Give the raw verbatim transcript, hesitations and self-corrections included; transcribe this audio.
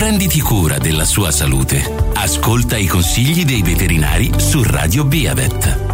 Prenditi cura della sua salute. Ascolta i consigli dei veterinari su Radio Beavet.